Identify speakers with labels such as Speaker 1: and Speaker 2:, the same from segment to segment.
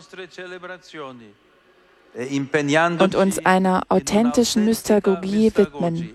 Speaker 1: und uns einer authentischen Mystagogie widmen.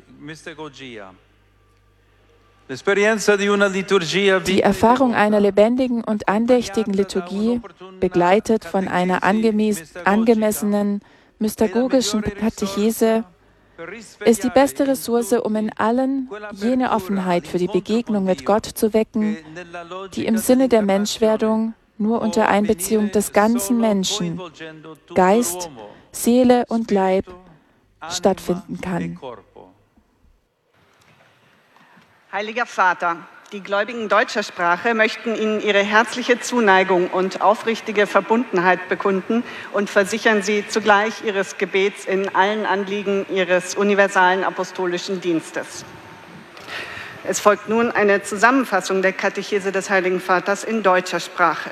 Speaker 1: Die Erfahrung einer lebendigen und andächtigen Liturgie, begleitet von einer angemessenen mystagogischen Katechese, ist die beste Ressource, um in allen jene Offenheit für die Begegnung mit Gott zu wecken, die im Sinne der Menschwerdung nur unter Einbeziehung des ganzen Menschen, Geist, Seele und Leib, stattfinden kann.
Speaker 2: Heiliger Vater, die Gläubigen deutscher Sprache möchten Ihnen ihre herzliche Zuneigung und aufrichtige Verbundenheit bekunden und versichern Sie zugleich Ihres Gebets in allen Anliegen Ihres universalen apostolischen Dienstes. Es folgt nun eine Zusammenfassung der Katechese des Heiligen Vaters in deutscher Sprache.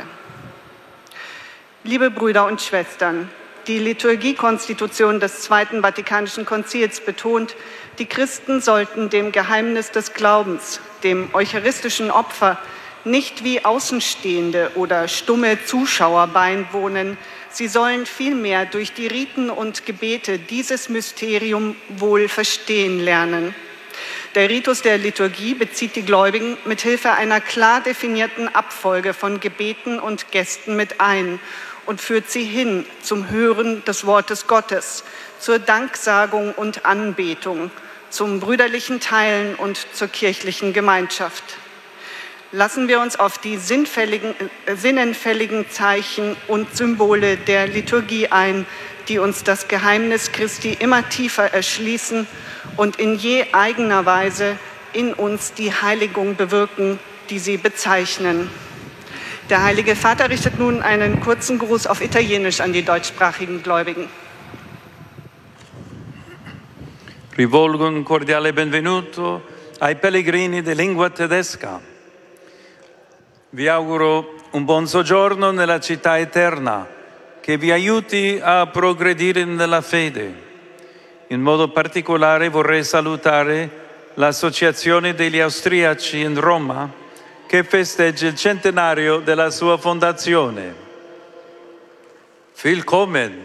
Speaker 2: Liebe Brüder und Schwestern, die Liturgiekonstitution des Zweiten Vatikanischen Konzils betont, die Christen sollten dem Geheimnis des Glaubens, dem eucharistischen Opfer, nicht wie Außenstehende oder stumme Zuschauer beiwohnen. Sie sollen vielmehr durch die Riten und Gebete dieses Mysterium wohl verstehen lernen. Der Ritus der Liturgie bezieht die Gläubigen mit Hilfe einer klar definierten Abfolge von Gebeten und Gesten mit ein und führt sie hin zum Hören des Wortes Gottes, zur Danksagung und Anbetung, zum brüderlichen Teilen und zur kirchlichen Gemeinschaft. Lassen wir uns auf die sinnenfälligen Zeichen und Symbole der Liturgie ein, die uns das Geheimnis Christi immer tiefer erschließen und in je eigener Weise in uns die Heiligung bewirken, die sie bezeichnen. Der Heilige Vater richtet nun einen kurzen Gruß auf Italienisch an die deutschsprachigen Gläubigen.
Speaker 3: Rivolgo un cordiale benvenuto ai pellegrini di lingua tedesca. Vi auguro un buon soggiorno nella città eterna, che vi aiuti a progredire nella fede. In modo particolare vorrei salutare l'Associazione degli Austriaci in Roma, che festeggia il centenario della sua fondazione. Willkommen!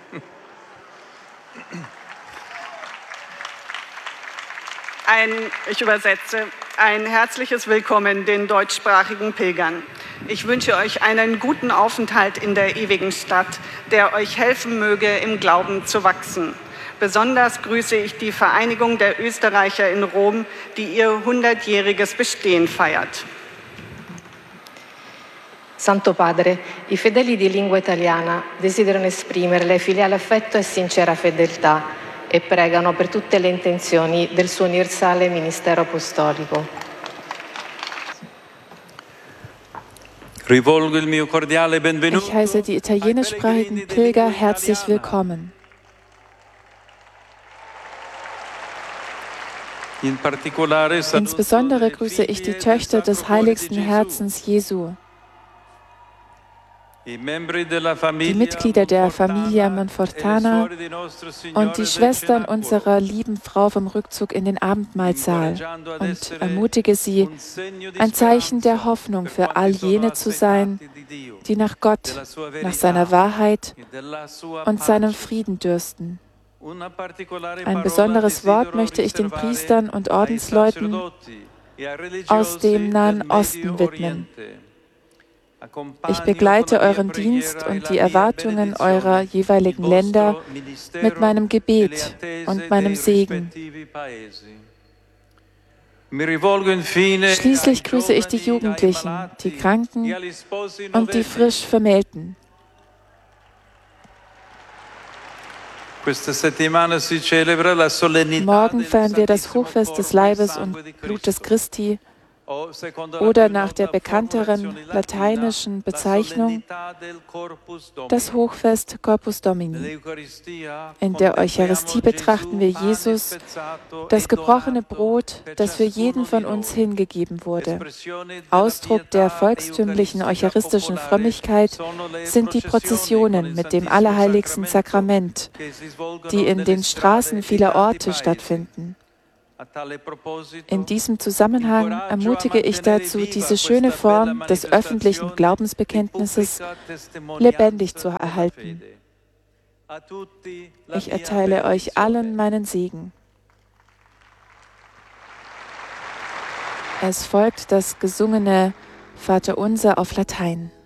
Speaker 2: Ich übersetze. Ein herzliches Willkommen den deutschsprachigen Pilgern. Ich wünsche euch einen guten Aufenthalt in der ewigen Stadt, der euch helfen möge, im Glauben zu wachsen. Besonders grüße ich die Vereinigung der Österreicher in Rom, die ihr 100-jähriges Bestehen feiert.
Speaker 4: Santo Padre, i fedeli di lingua italiana desiderano esprimerle filiale affetto e sincera fedeltà e pregano per tutte le intenzioni del suo universale ministero apostolico.
Speaker 3: Rivolgo il mio cordiale benvenuto.
Speaker 1: Ich heiße die italienischsprachigen Pilger herzlich willkommen. Insbesondere grüße ich die Töchter des heiligsten Herzens Jesu, die Mitglieder der Familie Monfortana und die Schwestern unserer lieben Frau vom Rückzug in den Abendmahlsaal und ermutige sie, ein Zeichen der Hoffnung für all jene zu sein, die nach Gott, nach seiner Wahrheit und seinem Frieden dürsten. Ein besonderes Wort möchte ich den Priestern und Ordensleuten aus dem Nahen Osten widmen. Ich begleite euren Dienst und die Erwartungen eurer jeweiligen Länder mit meinem Gebet und meinem Segen. Schließlich grüße ich die Jugendlichen, die Kranken und die frisch Vermählten. Morgen feiern wir das Hochfest des Leibes und Blutes Christi oder nach der bekannteren lateinischen Bezeichnung das Hochfest Corpus Domini. In der Eucharistie betrachten wir Jesus, das gebrochene Brot, das für jeden von uns hingegeben wurde. Ausdruck der volkstümlichen eucharistischen Frömmigkeit sind die Prozessionen mit dem Allerheiligsten Sakrament, die in den Straßen vieler Orte stattfinden. In diesem Zusammenhang ermutige ich dazu, diese schöne Form des öffentlichen Glaubensbekenntnisses lebendig zu erhalten. Ich erteile euch allen meinen Segen. Es folgt das gesungene Vaterunser auf Latein.